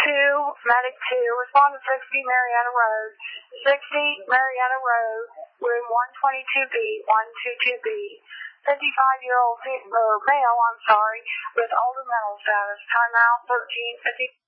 Medic 2, respond to 60 Marietta Road. 60 Marietta Road, room 122B, 122B. 55-year-old male, with older mental status. Timeout 13:50.